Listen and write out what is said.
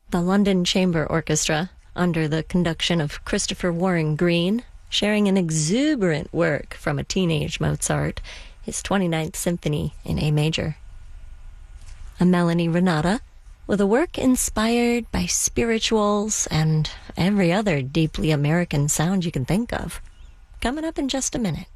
The London Chamber Orchestra, under the conduction of Christopher Warren Green, sharing an exuberant work from a teenage Mozart, his 29th Symphony in A major. A Melanie Renata, with a work inspired by spirituals and every other deeply American sound you can think of. Coming up in just a minute.